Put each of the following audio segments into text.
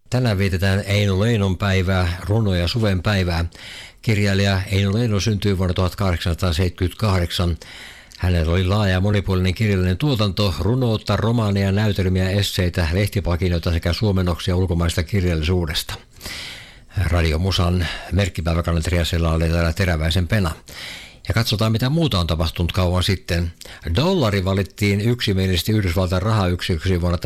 Tänään vietetään Eino Leinon päivää, runo- ja suven päivää. Kirjailija Eino Leino syntyi vuonna 1878. Hänellä oli laaja ja monipuolinen kirjallinen tuotanto, runoutta, romaaneja, näytelmiä, esseitä, lehtipakinoita sekä suomennoksia ulkomaista kirjallisuudesta. Radiomusan merkkipäiväkalenteria selailee täällä Teräväisen Pena. Ja katsotaan, mitä muuta on tapahtunut kauan sitten. Dollari valittiin yksimielisesti Yhdysvaltain rahayksiköksi vuonna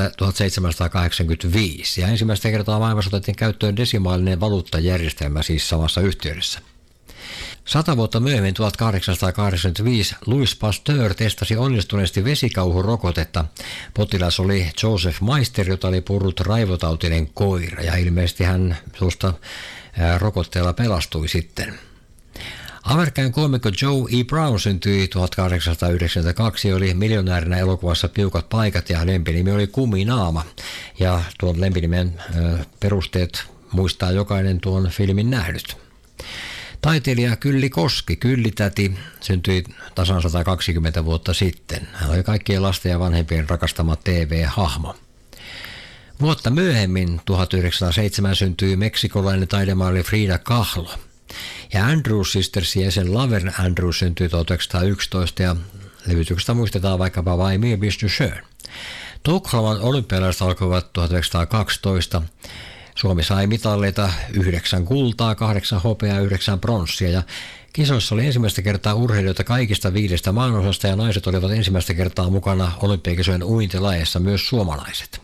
1785. Ja ensimmäistä kertaa maailmassa otettiin käyttöön desimaalinen valuuttajärjestelmä siis samassa yhteydessä. 100 vuotta myöhemmin 1885 Louis Pasteur testasi onnistuneesti vesikauhurokotetta. Potilas oli Joseph Meister, jota oli purrut raivotautinen koira, ja ilmeisesti hän tuosta rokotteella pelastui sitten. Amerikkalainen koomikko Joe E. Brown syntyi 1892 ja oli miljonäärinä elokuvassa Piukat paikat, ja lempinimi oli Kuminaama. Ja tuon lempinimen perusteet muistaa jokainen tuon filmin nähnyt. Taiteilija Kylli Koski, Kylli-täti, syntyi tasan 120 vuotta sitten. Hän oli kaikkien lasten ja vanhempien rakastama TV-hahmo. Vuotta myöhemmin, 1907, syntyi meksikolainen taidemaali Frida Kahlo. Ja Andrews Sistersin jäsen Laverne Andrews syntyi 1911 ja levytyksestä muistetaan vaikkapa Why Me, Mr. Schön. Tukholman olympialaiset alkoivat 1912. Suomi sai mitalleita 9 kultaa, 8 hopeaa ja 9 pronssia, ja kisoissa oli ensimmäistä kertaa urheilijoita kaikista 5 maanosasta, ja naiset olivat ensimmäistä kertaa mukana olympiakisojen uintilajeissa, myös suomalaiset.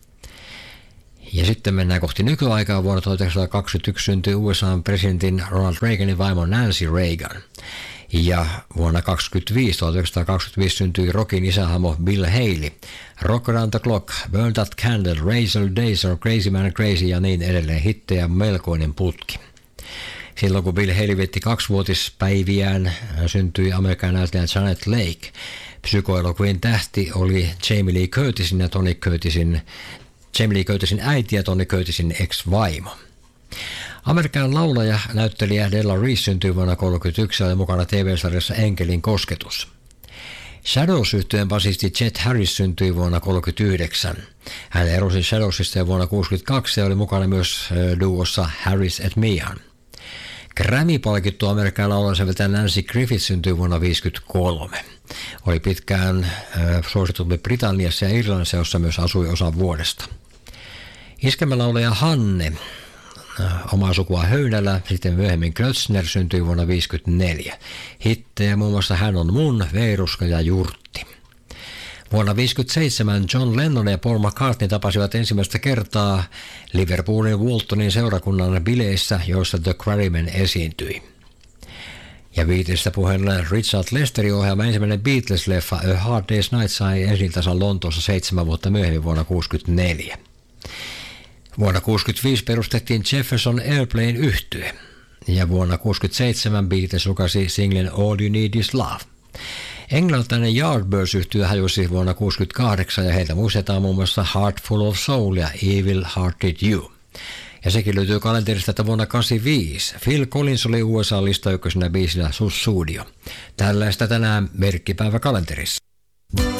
Ja sitten mennään kohti nykyaikaa. Vuonna 1921 syntyi USA:n presidentin Ronald Reaganin vaimo Nancy Reagan. Ja vuonna 1925 syntyi rockin isähahmo Bill Haley. Rock Around the Clock, Burn That Candle, Razor Days, Crazy Man Crazy ja niin edelleen, hittejä melkoinen putki. Silloin kun Bill Haley vietti 2-vuotispäiviään, syntyi Amerikan näyttelijä Janet Leigh. Psykoelokuvien tähti oli Jamie Lee Curtisin ja Tony Curtisin äiti ja Tony Curtisin ex-vaimo. Amerikan laulaja, näyttelijä Della Reese syntyi vuonna 1931 ja oli mukana TV-sarjassa Enkelin kosketus. Shadows-yhtyeen basisti Chet Harris syntyi vuonna 1939. Hän erosi Shadowsista jo vuonna 1962 ja oli mukana myös duossa Harris et Meehan. Grammy-palkittu Amerikan laulajasäveltäjä Nancy Griffith syntyi vuonna 1953. Oli pitkään suositumpi Britanniassa ja Irlannissa, jossa myös asui osan vuodesta. Iskelmälaulaja Hanne, omaa sukua Höynälä, sitten myöhemmin Klötzner, syntyi vuonna 1954. Hittejä muun muassa Hän on mun, Veiruska ja Jurtti. Vuonna 1957 John Lennon ja Paul McCartney tapasivat ensimmäistä kertaa Liverpoolin Waltonin seurakunnan bileissä, joissa The Quarrymen esiintyi. Ja Beatlesista puheella Richard Lesterin ohjaama ensimmäinen Beatles-leffa A Hard Day's Night sai ensi-iltansa Lontoossa 7 vuotta myöhemmin vuonna 1964. Vuonna 1965 perustettiin Jefferson Airplane-yhtye, ja vuonna 1967 Beatles julkaisi singlen All You Need Is Love. Englantilainen Yardbirds-yhtye hajosi vuonna 1968, ja heiltä muistetaan muun muassa Heart Full of Soul ja Evil Hearted You. Ja sekin löytyy kalenterista, että vuonna 1985 Phil Collins oli USA-lista ykkösenä biisinä Sussudio. Tällaista tänään merkkipäivä kalenterissa.